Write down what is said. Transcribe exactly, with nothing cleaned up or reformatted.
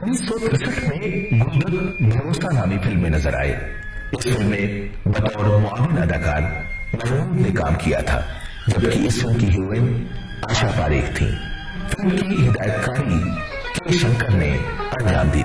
उन्नीस सौ तिरसठ में गुंडक भरोसा नामी फिल्म में नजर आए। इस फिल्म में बतौर मुआविन अदाकार महमूद ने काम किया था, जबकि इस फिल्म की हीरोइन आशा पारेख थी। फिल्म की हिदायतकारी के शंकर ने अंजाम दी।